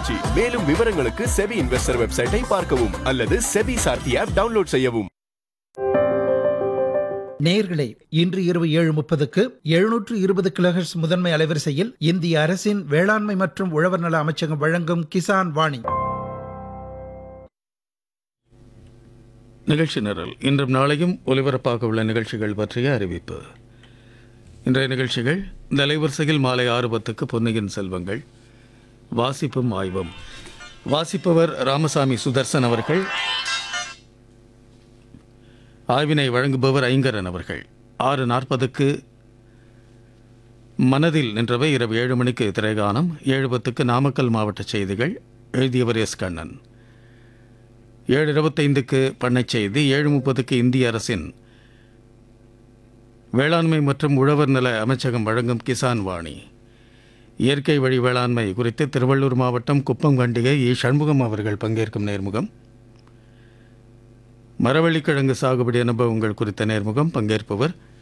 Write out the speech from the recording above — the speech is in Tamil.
பயிற்சி. மேலும் விவரங்களுக்கு செபி இன்வெஸ்டர் வெப்சைட்டை பார்க்கவும் அல்லது செபி சார்த்தி ஆப் டவுன்லோட் செய்யவும். நேயர்களே, இன்று இரவு 7:30க்கு 720 கிலோஹெர்ட்ஸ் முதன்மை அலைவரிசையில் இந்திய அரசின் வேளாண்மை மற்றும் உழவர் நல அமைச்சகம் வழங்கும் கிசான் வாணி நிகழ்ச்சி நிரல். இன்றும் நாளையும் ஒலிபரப்பாக உள்ள நிகழ்ச்சிகள் பற்றிய அறிவிப்பு. இன்றைய நிகழ்ச்சிகள் இந்த அலைவரிசையில் மாலை 6:10க்கு பொன்னியின் செல்வங்கள் வாசிப்பும் ஆய்வும். வாசிப்பவர் ராமசாமி சுதர்சன் அவர்கள். ஆய்வினை வழங்குபவர் ஐங்கரன் அவர்கள். 6:40க்கு மனதில் நின்றவை. இரவு 7 மணிக்கு திரைகானம். 7:10க்கு நாமக்கல் மாவட்ட செய்திகள். எழுதியவர் எஸ் கண்ணன். 7:25க்கு பண்ணை செய்தி. 7:30க்கு இந்திய அரசின் வேளாண்மை மற்றும் உழவர் நல அமைச்சகம் வழங்கும் கிசான் வாணி. இயற்கை வழி வேளாண்மை குறித்து திருவள்ளூர் மாவட்டம் குப்பங்கண்டிகை சண்முகம் அவர்கள் பங்கேற்கும் நேர்முகம். மரவள்ளிக்கிழங்கு சாகுபடி அனுபவங்கள் குறித்த நேர்முகம். பங்கேற்பவர்